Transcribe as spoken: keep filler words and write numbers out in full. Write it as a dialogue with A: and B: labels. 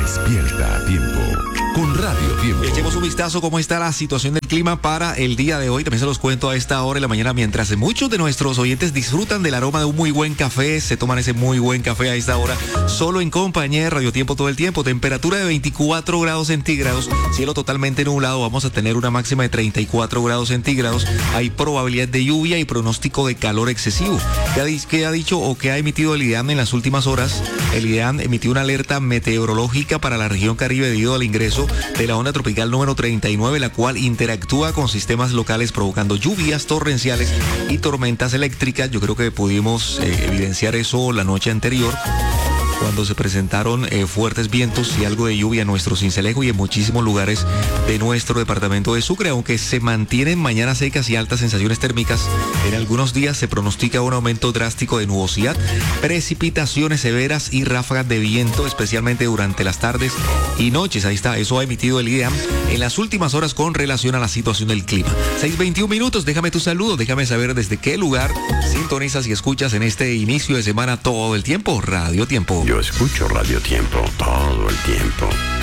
A: Despierta a tiempo con Radio Tiempo.
B: Echemos un vistazo cómo está la situación del clima para el día de hoy. También se los cuento a esta hora de la mañana, mientras muchos de nuestros oyentes disfrutan del aroma de un muy buen café, se toman ese muy buen café a esta hora, solo en compañía de Radio Tiempo todo el tiempo. Temperatura de veinticuatro grados centígrados, cielo totalmente nublado, vamos a tener una máxima de treinta y cuatro grados centígrados. Hay probabilidad de lluvia y pronóstico de calor excesivo. ¿Qué ha, qué ha dicho o qué ha emitido el IDEAM en las últimas horas? El IDEAM emitió una alerta meteorológica para la región Caribe debido al ingreso de la onda tropical número treinta y nueve, la cual interactúa con sistemas locales provocando lluvias torrenciales y tormentas eléctricas. Yo creo que pudimos eh, evidenciar eso la noche anterior, cuando se presentaron eh, fuertes vientos y algo de lluvia en nuestro Sincelejo y en muchísimos lugares de nuestro departamento de Sucre. Aunque se mantienen mañanas secas y altas sensaciones térmicas, en algunos días se pronostica un aumento drástico de nubosidad, precipitaciones severas y ráfagas de viento, especialmente durante las tardes y noches. Ahí está, eso ha emitido el IDEAM en las últimas horas con relación a la situación del clima. seis veintiún minutos, déjame tu saludo, déjame saber desde qué lugar sintonizas y escuchas en este inicio de semana todo el tiempo. Radio Tiempo.
A: Yo escucho Radio Tiempo todo el tiempo.